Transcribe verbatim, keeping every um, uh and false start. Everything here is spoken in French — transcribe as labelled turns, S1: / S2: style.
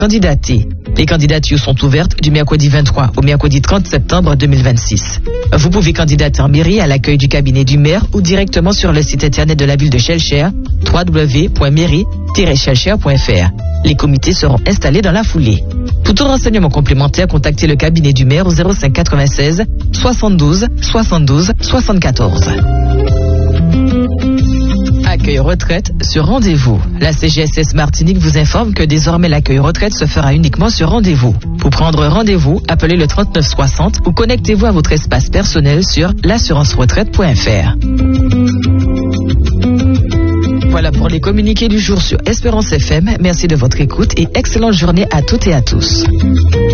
S1: candidater. Les candidatures sont ouvertes du mercredi vingt-trois au mercredi trente septembre deux mille vingt-six. Vous pouvez candidater en mairie à l'accueil du cabinet du maire ou directement sur le site internet de la ville de Shellshare, w w w point mairie tiret shellshare point f r. Les comités seront installés dans la foulée. Pour tout renseignement complémentaire, contactez le cabinet du maire au zéro cinq quatre-vingt-seize soixante-douze soixante-douze soixante-quatorze. Accueil retraite sur rendez-vous. La C G S S Martinique vous informe que désormais l'accueil retraite se fera uniquement sur rendez-vous. Pour prendre rendez-vous, appelez le trente-neuf soixante ou connectez-vous à votre espace personnel sur l'assurance retraite point f r. Voilà pour les communiqués du jour sur Espérance F M. Merci de votre écoute et excellente journée à toutes et à tous.